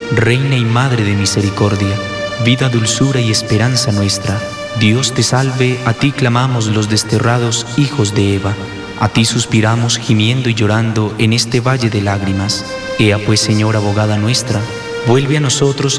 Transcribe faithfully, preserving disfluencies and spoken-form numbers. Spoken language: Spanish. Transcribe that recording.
Reina y Madre de misericordia, vida, dulzura y esperanza nuestra, Dios te salve, a ti clamamos los desterrados hijos de Eva, a ti suspiramos gimiendo y llorando en este valle de lágrimas. Ea pues, Señora abogada nuestra, vuelve a nosotros